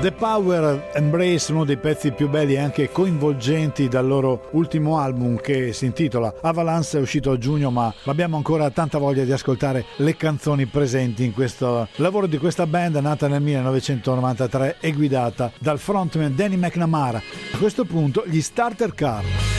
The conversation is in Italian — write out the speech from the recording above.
The Power Embrace, uno dei pezzi più belli e anche coinvolgenti dal loro ultimo album che si intitola Avalanche, è uscito a giugno, ma abbiamo ancora tanta voglia di ascoltare le canzoni presenti in questo lavoro di questa band nata nel 1993 e guidata dal frontman Danny McNamara. A questo punto gli Starter Car.